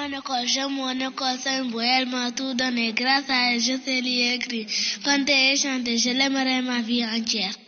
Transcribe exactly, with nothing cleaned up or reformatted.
mon école, j'aime mon école, c'est un beau, elle m'a tout donné. Grâce à elle, je sais lire et écrire. Compter et chanter, je l'aimerai ma vie entière.